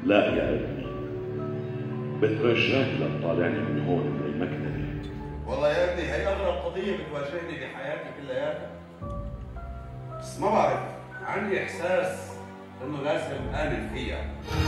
لا يا ابني، بترجاك لا تطالعني من هون من المكتبة. والله يا ابني هي أغرب قضية بتواجهني بحياتي كلياتها، بس ما بعرف، عندي إحساس إنه لازم آمن فيها.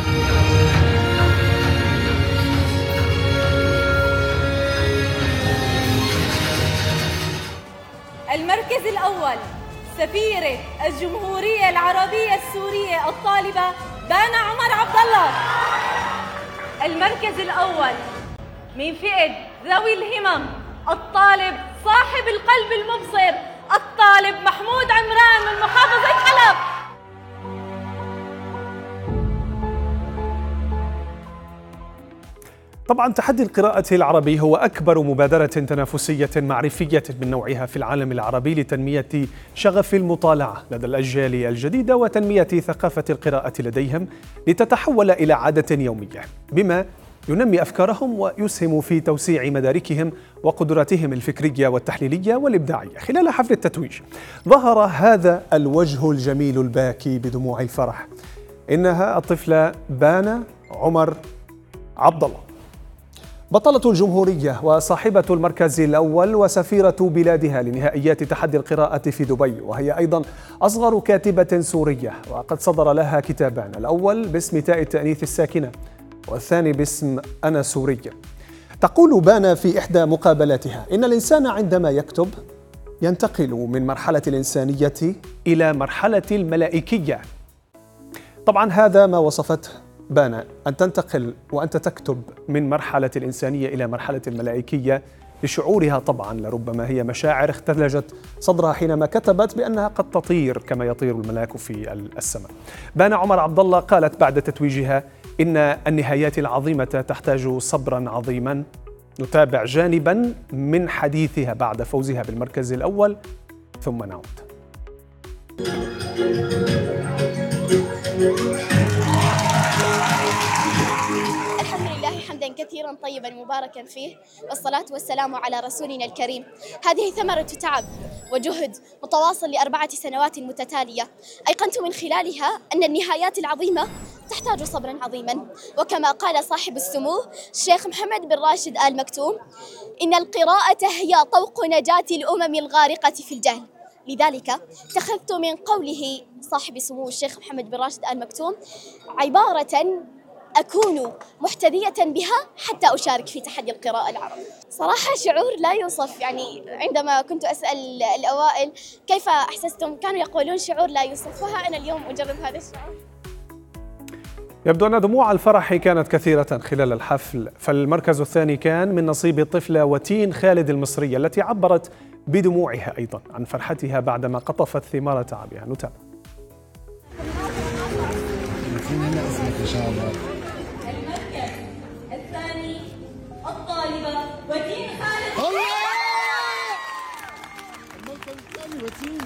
المركز الأول سفيرة الجمهورية العربية السورية الطالبة بانا عمر عبد الله. المركز الأول من فئة ذوي الهمم الطالب صاحب القلب المبصر الطالب محمود عمران من محافظة حلب. طبعا تحدي القراءة العربي هو أكبر مبادرة تنافسية معرفية من نوعها في العالم العربي لتنمية شغف المطالعة لدى الأجيال الجديدة وتنمية ثقافة القراءة لديهم لتتحول إلى عادة يومية، بما ينمي أفكارهم ويسهم في توسيع مداركهم وقدراتهم الفكرية والتحليلية والإبداعية. خلال حفل التتويج ظهر هذا الوجه الجميل الباكي بدموع الفرح، إنها الطفلة بانا عمر عبد الله، بطلة الجمهورية وصاحبة المركز الأول وسفيرة بلادها لنهائيات تحدي القراءة في دبي، وهي أيضا أصغر كاتبة سورية، وقد صدر لها كتابان، الأول باسم تاء التأنيث الساكنة والثاني باسم أنا سورية. تقول بانا في إحدى مقابلاتها إن الإنسان عندما يكتب ينتقل من مرحلة الإنسانية إلى مرحلة الملائكية. طبعا هذا ما وصفته بانا، أن تنتقل وأنت تكتب من مرحلة الإنسانية إلى مرحلة الملائكية لشعورها. طبعا لربما هي مشاعر اختلجت صدرها حينما كتبت بأنها قد تطير كما يطير الملاك في السماء. بانا عمر عبد الله قالت بعد تتويجها إن النهايات العظيمة تحتاج صبرا عظيما. نتابع جانبا من حديثها بعد فوزها بالمركز الأول ثم نعود. حمدا كثيرا طيبا مباركا فيه، والصلاة والسلام على رسولنا الكريم. هذه ثمرة تعب وجهد متواصل ل4 سنوات متتالية، أيقنت من خلالها أن النهايات العظيمة تحتاج صبرا عظيما، وكما قال صاحب السمو الشيخ محمد بن راشد آل مكتوم: إن القراءة هي طوق نجاة الأمم الغارقة في الجهل. لذلك اتخذت من قوله صاحب السمو الشيخ محمد بن راشد آل مكتوم عبارة أكون محتذية بها حتى أشارك في تحدي القراءة العربي. صراحة شعور لا يوصف، يعني عندما كنت أسأل الأوائل كيف أحسستم كانوا يقولون شعور لا يوصف، وها أنا اليوم أجرب هذا الشعور. يبدو أن دموع الفرح كانت كثيرة خلال الحفل، فالمركز الثاني كان من نصيب الطفلة وتين خالد المصرية التي عبرت بدموعها أيضا عن فرحتها بعدما قطفت ثمار تعبها. نتابع. إن شاء الله. المركز الثاني الطالبة وتين خالد. الله! المركز الثاني وتين.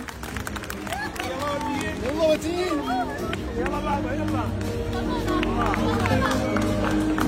يلا وتين. يلا بعد يلا.